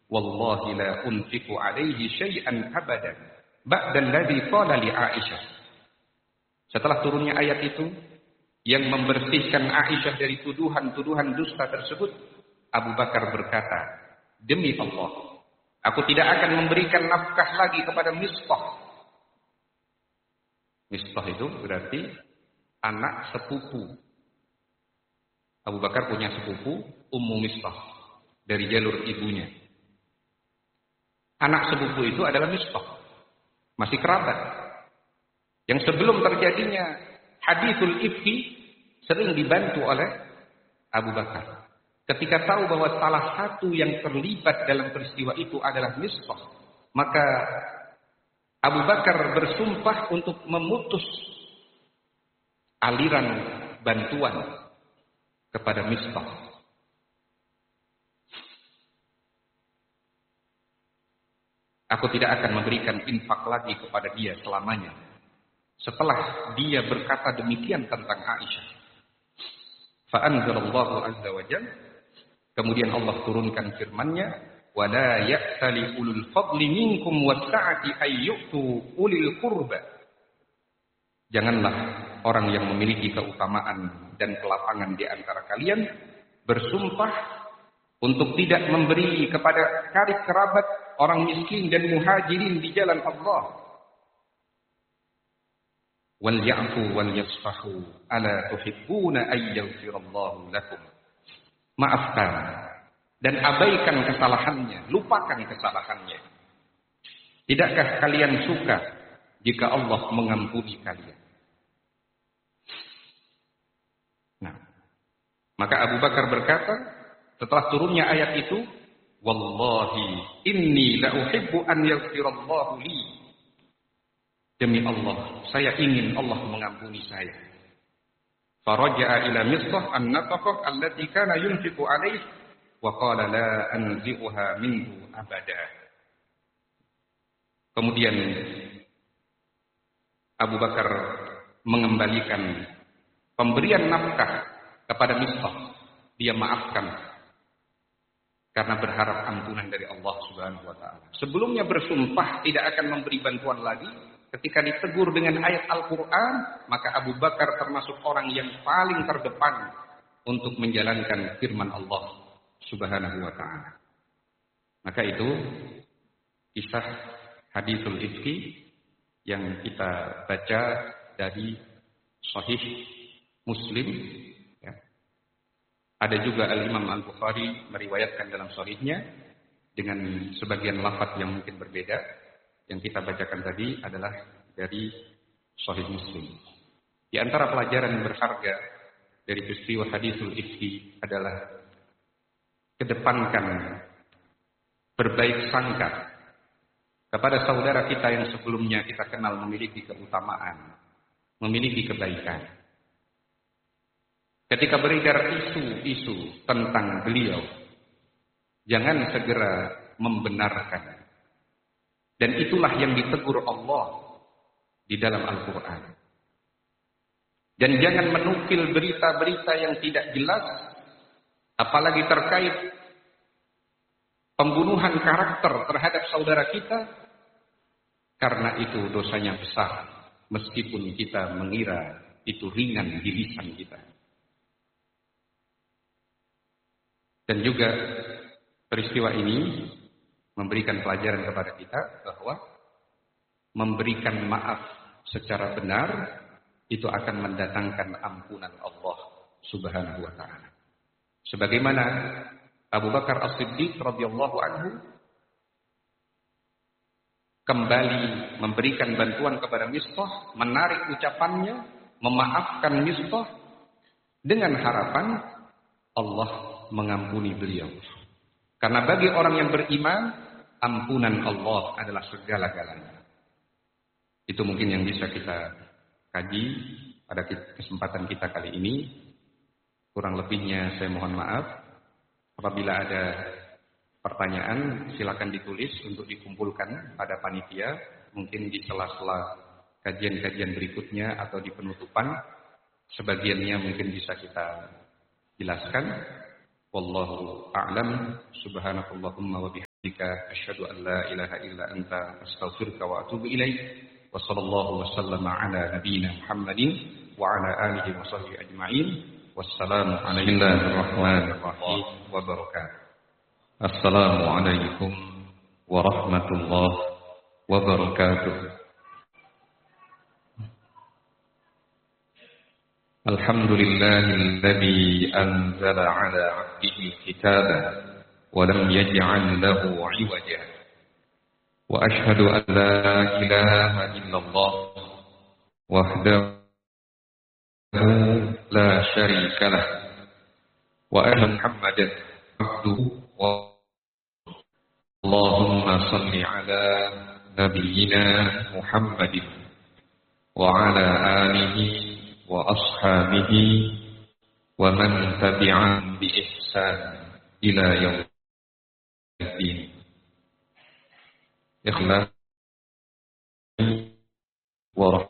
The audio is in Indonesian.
wallahi la unfiqu alaihi syai'an abadan ba'da alladhi qala li Aisyah. Setelah turunnya ayat itu yang membersihkan Aisyah dari tuduhan-tuduhan dusta tersebut, Abu Bakar berkata, demi Allah, aku tidak akan memberikan nafkah lagi kepada Mistah. Mistah itu berarti anak sepupu. Abu Bakar punya sepupu, Ummu Mistah, dari jalur ibunya. Anak sepupu itu adalah Mistah, masih kerabat. Yang sebelum terjadinya hadithul ifki sering dibantu oleh Abu Bakar. Ketika tahu bahwa salah satu yang terlibat dalam peristiwa itu adalah Mistah, maka Abu Bakar bersumpah untuk memutus aliran bantuan kepada Mistah. Aku tidak akan memberikan infak lagi kepada dia selamanya. Setelah dia berkata demikian tentang Aisyah. Fa'anzalallahu azza wa jalla, kemudian Allah turunkan firman-Nya, wala ya'tali ulul fadli minkum was-sa'ati ayyutu ulil qurba. Janganlah orang yang memiliki keutamaan dan kelapangan di antara kalian bersumpah untuk tidak memberi kepada karib kerabat, orang miskin dan muhajirin di jalan Allah. Wal ya'fu wal yasfahu ala tuhibbuna ay yaghfirallahu lakum. Maafkan dan abaikan kesalahannya, lupakan kesalahannya. Tidakkah kalian suka jika Allah mengampuni kalian? Nah, maka Abu Bakar berkata setelah turunnya ayat itu, wallahi inni la uhibbu an yaghfirallahu li. Demi Allah, saya ingin Allah mengampuni saya. Faraja'a ila Mistah an-nafaqah allati kana yunfiqu alaihi wa qala la anzi'uha minhu abada. Kemudian Abu Bakar mengembalikan pemberian nafkah kepada Mistah. Dia maafkan karena berharap ampunan dari Allah Subhanahu wa taala. Sebelumnya bersumpah tidak akan memberi bantuan lagi. Ketika ditegur dengan ayat Al-Quran, maka Abu Bakar termasuk orang yang paling terdepan untuk menjalankan firman Allah Subhanahu wa ta'ala. Maka itu kisah hadithul ifki yang kita baca dari Sahih Muslim. Ya. Ada juga Al-Imam Al-Bukhari meriwayatkan dalam Sahihnya dengan sebagian lafaz yang mungkin berbeda. Yang kita bacakan tadi adalah dari Sahih Muslim. Di antara pelajaran yang berharga dari peristiwa hadithul ifki adalah kedepankan berbaik sangka kepada saudara kita yang sebelumnya kita kenal memiliki keutamaan, memiliki kebaikan. Ketika beredar isu-isu tentang beliau, jangan segera membenarkan. Dan itulah yang ditegur Allah di dalam Al-Quran. Dan jangan menukil berita-berita yang tidak jelas, apalagi terkait pembunuhan karakter terhadap saudara kita, karena itu dosanya besar, meskipun kita mengira itu ringan di lisan kita. Dan juga peristiwa ini memberikan pelajaran kepada kita bahwa memberikan maaf secara benar itu akan mendatangkan ampunan Allah Subhanahu wa taala. Sebagaimana Abu Bakar As-Siddiq radhiyallahu anhu kembali memberikan bantuan kepada Mistah, menarik ucapannya, memaafkan Mistah dengan harapan Allah mengampuni beliau. Karena bagi orang yang beriman, ampunan Allah adalah segala-galanya. Itu mungkin yang bisa kita kaji pada kesempatan kita kali ini. Kurang lebihnya saya mohon maaf. Apabila ada pertanyaan, silakan ditulis untuk dikumpulkan pada panitia. Mungkin di sela-sela kajian-kajian berikutnya atau di penutupan. Sebagiannya mungkin bisa kita jelaskan. Wallahu a'lam. Subhanakallahumma wa bihamdika. أشهد أن لا إله إلا أنت أستغفرك وأتوب إليك وصلى الله وسلم على نبينا محمد وعلى آله وصحبه أجمعين والسلام عليكم ورحمة الله وبركاته. السلام عليكم ورحمة الله وبركاته. الحمد لله الذي أنزل على عبده الكتاب ولم يجعل له عوجا وأشهد أن لا إله إلا الله وحده لا شريك له وأشهد محمدا عبده اللهم صل على نبينا محمد وعلى آله وأصحابه ومن تبعهم بإحسان إلى يوم الدين. إخلاص ورحمة